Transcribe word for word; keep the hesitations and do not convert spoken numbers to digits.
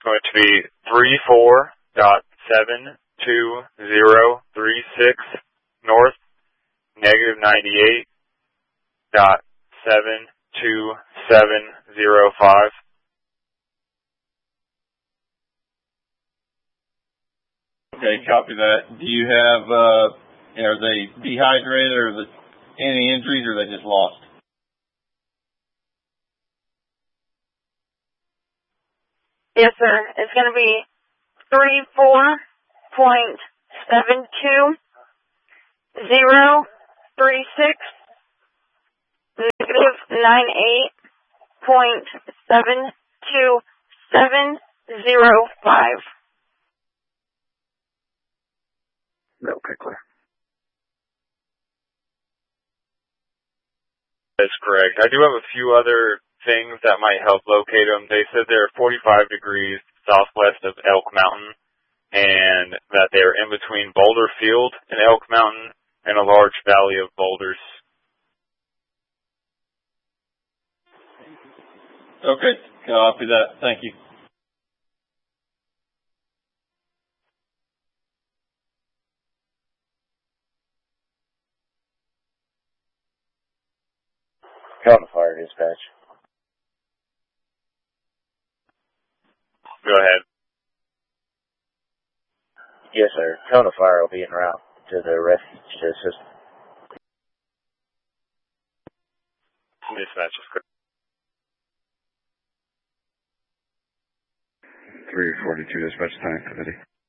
going to be three four dot seven two zero three six north, negative ninety-eight dot seven two seven zero five. Okay, copy that. Do you have, uh, are they dehydrated or the, any injuries, or are they just lost? Yes, sir. It's going to be three four point seven two zero three six negative nine eight point seven two seven zero five. Okay, clear. That's correct. I do have a few other things that might help locate them. They said they're forty-five degrees southwest of Elk Mountain, and that they're in between Boulder Field and Elk Mountain and a large valley of boulders. Okay, copy that. Thank you. Cone Fire Dispatch. Go ahead. Yes, sir. Cone Fire will be en route to the refuge system. Dispatch is correct. three forty-two dispatch time, committee.